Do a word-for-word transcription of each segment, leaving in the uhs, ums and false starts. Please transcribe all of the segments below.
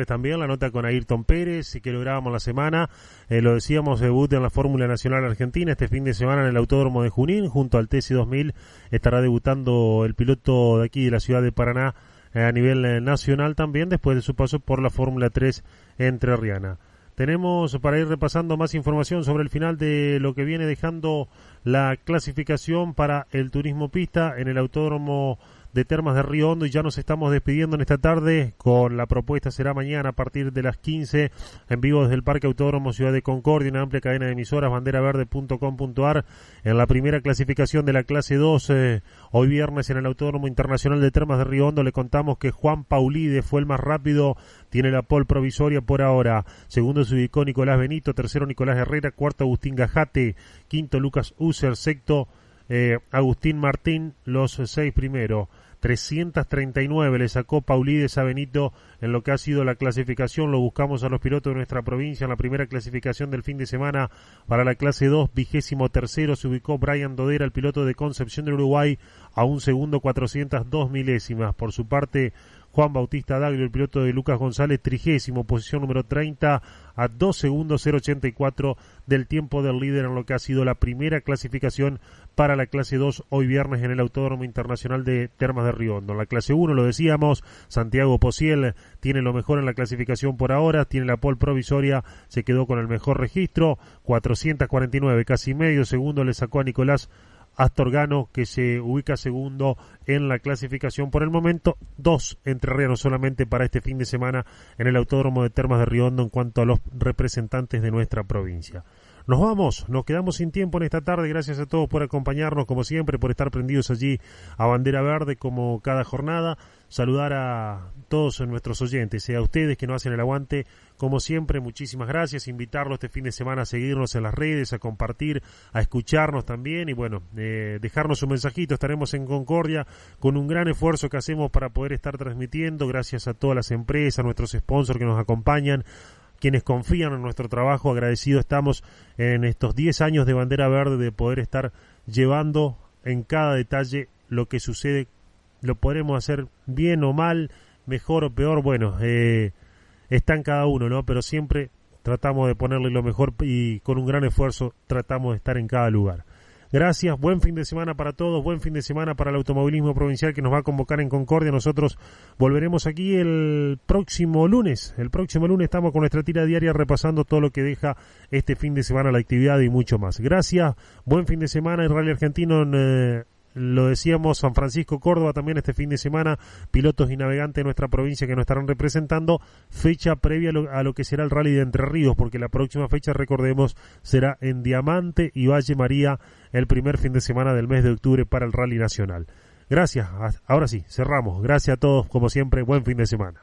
contarles también la nota con Ayrton Pérez, que lográbamos la semana. Eh, lo decíamos, debut en la Fórmula Nacional Argentina este fin de semana en el Autódromo de Junín, junto al T C dos mil. Estará debutando el piloto de aquí de la ciudad de Paraná eh, a nivel eh, nacional también, después de su paso por la Fórmula tres entrerriana. Tenemos para ir repasando más información sobre el final de lo que viene dejando la clasificación para el turismo pista en el Autódromo de Termas de Río Hondo, y ya nos estamos despidiendo en esta tarde. Con la propuesta será mañana a partir de las quince en vivo desde el Parque Autódromo Ciudad de Concordia, una amplia cadena de emisoras, bandera verde punto com punto a r. En la primera clasificación de la clase dos, eh, hoy viernes en el Autódromo Internacional de Termas de Río Hondo, le contamos que Juan Paulide fue el más rápido, tiene la pole provisoria por ahora. Segundo se ubicó Nicolás Benito, tercero Nicolás Herrera, cuarto Agustín Gajate, quinto Lucas User, sexto eh, Agustín Martín, los seis primeros. trescientos treinta y nueve le sacó Paulides a Benito en lo que ha sido la clasificación. Lo buscamos a los pilotos de nuestra provincia en la primera clasificación del fin de semana para la clase dos. Vigésimo tercero se ubicó Brian Dodera, el piloto de Concepción del Uruguay, a un segundo cuatrocientas dos milésimas. Por su parte, Juan Bautista Daglio, el piloto de Lucas González, trigésimo, posición número treinta, a dos segundos cero ochenta y cuatro del tiempo del líder en lo que ha sido la primera clasificación para la clase dos hoy viernes en el Autódromo Internacional de Termas de Río Hondo. En la clase uno, lo decíamos, Santiago Pociel tiene lo mejor en la clasificación por ahora, tiene la pole provisoria, se quedó con el mejor registro, cuatrocientos cuarenta y nueve, casi medio segundo le sacó a Nicolás Astorgano, que se ubica segundo en la clasificación por el momento. Dos entrerrianos solamente para este fin de semana en el Autódromo de Termas de Río Hondo en cuanto a los representantes de nuestra provincia. Nos vamos, nos quedamos sin tiempo en esta tarde. Gracias a todos por acompañarnos, como siempre, por estar prendidos allí a Bandera Verde como cada jornada. Saludar a todos nuestros oyentes, eh, a ustedes que nos hacen el aguante, como siempre, muchísimas gracias. Invitarlos este fin de semana a seguirnos en las redes, a compartir, a escucharnos también y bueno, eh, dejarnos un mensajito. Estaremos en Concordia con un gran esfuerzo que hacemos para poder estar transmitiendo. Gracias a todas las empresas, a nuestros sponsors que nos acompañan, quienes confían en nuestro trabajo. Agradecidos estamos en estos diez años de Bandera Verde de poder estar llevando en cada detalle lo que sucede. Lo podremos hacer bien o mal, mejor o peor, bueno, eh, está en cada uno, ¿no? Pero siempre tratamos de ponerle lo mejor y con un gran esfuerzo tratamos de estar en cada lugar. Gracias, buen fin de semana para todos, buen fin de semana para el automovilismo provincial que nos va a convocar en Concordia. Nosotros volveremos aquí el próximo lunes. El próximo lunes estamos con nuestra tira diaria repasando todo lo que deja este fin de semana la actividad y mucho más. Gracias, buen fin de semana. El Rally Argentino en... Eh, Lo decíamos, San Francisco, Córdoba también este fin de semana, pilotos y navegantes de nuestra provincia que nos estarán representando, fecha previa a lo, a lo que será el Rally de Entre Ríos, porque la próxima fecha, recordemos, será en Diamante y Valle María el primer fin de semana del mes de octubre para el Rally Nacional. Gracias, ahora sí, cerramos. Gracias a todos, como siempre, buen fin de semana.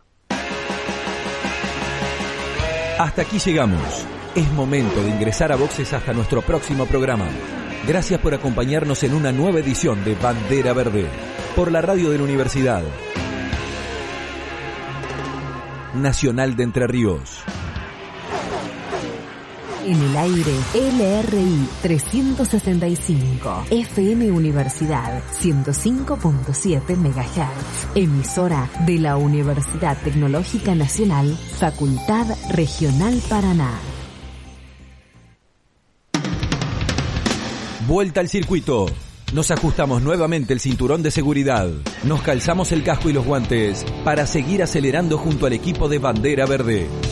Hasta aquí llegamos. Es momento de ingresar a boxes hasta nuestro próximo programa. Gracias por acompañarnos en una nueva edición de Bandera Verde, por la radio de la Universidad Nacional de Entre Ríos. En el aire, L R I trescientos sesenta y cinco, F M Universidad ciento cinco punto siete megahertz, emisora de la Universidad Tecnológica Nacional, Facultad Regional Paraná. Vuelta al circuito. Nos ajustamos nuevamente el cinturón de seguridad. Nos calzamos el casco y los guantes para seguir acelerando junto al equipo de Bandera Verde.